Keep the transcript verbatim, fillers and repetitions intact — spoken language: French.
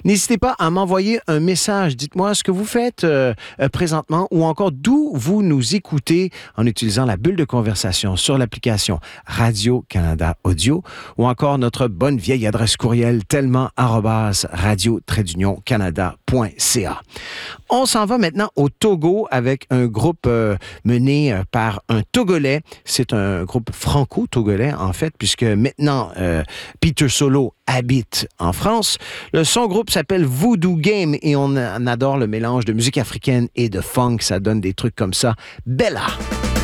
N'hésitez pas à m'envoyer un message. Dites-moi ce que vous faites euh, euh, présentement ou encore d'où vous nous écoutez en utilisant la bulle de conversation sur l'application Radio-Canada Audio ou encore notre bonne vieille adresse courriel tellement arobase radio-canada.ca. On s'en va maintenant au Togo avec un groupe euh, mené euh, par un Togolais. C'est un groupe franco-togolais, en fait, puisque maintenant, euh, Peter Solo habite en France. Le, son groupe s'appelle Voodoo Game et on, on adore le mélange de musique africaine et de funk. Ça donne des trucs comme ça. Bella!